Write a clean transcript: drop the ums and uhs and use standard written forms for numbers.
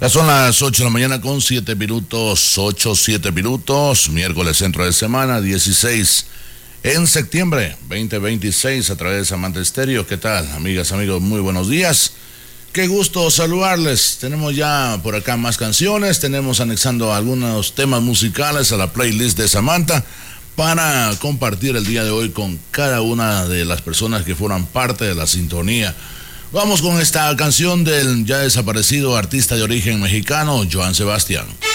Ya son las 8 de la mañana con 7 minutos, 7 minutos, miércoles centro de semana, 16 en septiembre 2026 a través de Amante Estéreo. ¿Qué tal, amigas, amigos? Muy buenos días. Qué gusto saludarles. Tenemos ya por acá más canciones, tenemos anexando algunos temas musicales a la playlist de Samantha para compartir el día de hoy con cada una de las personas que forman parte de la sintonía. Vamos con esta canción del ya desaparecido artista de origen mexicano, Joan Sebastián.